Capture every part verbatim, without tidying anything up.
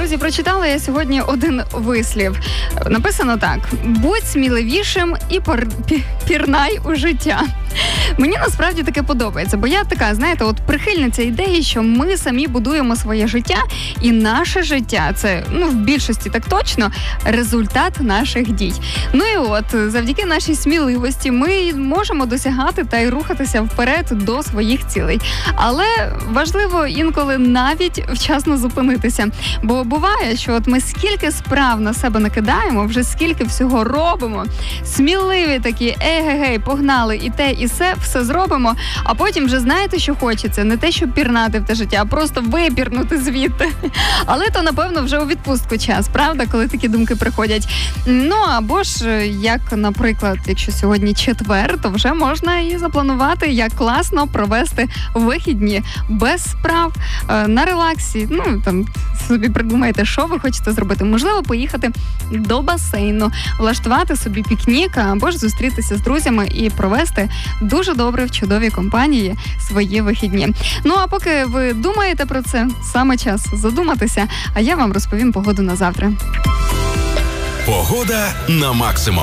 Друзі, прочитала я сьогодні один вислів. Написано так: будь сміливішим і пор... пірнай у життя. Мені насправді таке подобається, бо я така, знаєте, от прихильниця ідеї, що ми самі будуємо своє життя, і наше життя, це, ну, в більшості так точно, результат наших дій. Ну і от, завдяки нашій сміливості ми можемо досягати та й рухатися вперед до своїх цілей. Але важливо інколи навіть вчасно зупинитися. Бо буває, що от ми скільки справ на себе накидаємо, вже скільки всього робимо, сміливі такі, ей-гей-гей, погнали, і те, і все, все зробимо, а потім вже знаєте, що хочеться. Не те, щоб пірнати в те життя, а просто випірнути звідти. Але то, напевно, вже у відпустку час, правда, коли такі думки приходять. Ну, або ж, як, наприклад, якщо сьогодні четвер, то вже можна і запланувати, як класно провести вихідні без справ, на релаксі. Ну, там, собі придумаєте, що ви хочете зробити. Можливо, поїхати до басейну, влаштувати собі пікнік, або ж зустрітися з друзями і провести дуже добре в чудовій компанії свої вихідні. Ну, а поки ви думаєте про це, саме час задуматися, а я вам розповім погоду на завтра. Погода на максимум.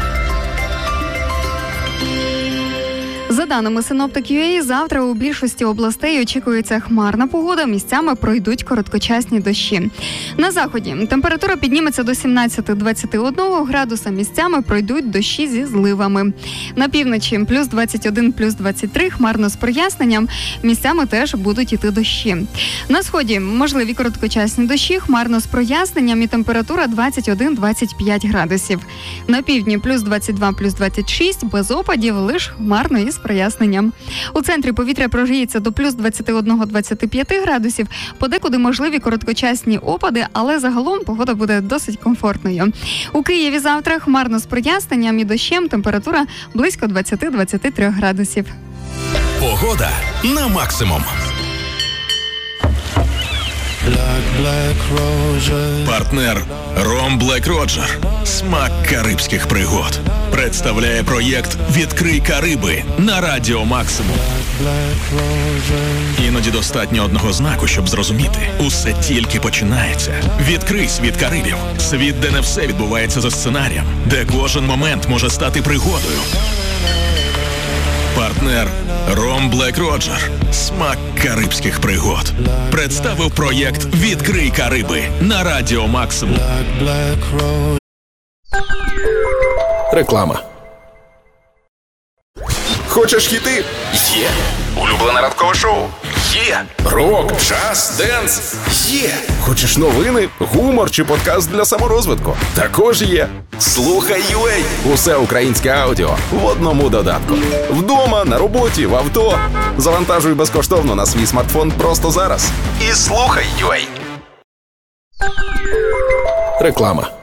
За даними Синоптик.ю а, завтра у більшості областей очікується хмарна погода, місцями пройдуть короткочасні дощі. На заході температура підніметься до сімнадцять-двадцять один градуса, місцями пройдуть дощі зі зливами. На півночі плюс двадцять один, плюс двадцять три, хмарно з проясненням, місцями теж будуть іти дощі. На сході можливі короткочасні дощі, хмарно з проясненням і температура двадцять один - двадцять п'ять градусів. На півдні плюс двадцять два, плюс двадцять шість, без опадів, лише хмарно із проясненням. У центрі повітря прогріється до плюс двадцять один - двадцять п'ять градусів, подекуди можливі короткочасні опади, але загалом погода буде досить комфортною. У Києві завтра хмарно з проясненням і дощем, температура близько двадцять - двадцять три градусів. Погода на максимум. Партнер Ром Блек Роджер. Смак карибських пригод. Представляє проєкт «Відкрий Кариби» на Радіо Максимум. Іноді достатньо одного знаку, щоб зрозуміти. Усе тільки починається. Відкрий світ Карибів. Світ, де не все відбувається за сценарієм. Де кожен момент може стати пригодою. Партнер Ром Блек Роджер. Смак карибських пригод. Представив проєкт «Відкрий Кариби» на Радіо Максимум. Реклама. Хочеш хіти? Є. Улюблене ранкове шоу? Є. Рок, джаз, денс? Є. Хочеш новини, гумор чи подкаст для саморозвитку? Також є. Слухай ю а. Усе українське аудіо в одному додатку. Вдома, на роботі, в авто. Завантажуй безкоштовно на свій смартфон просто зараз. І слухай ю а. Реклама.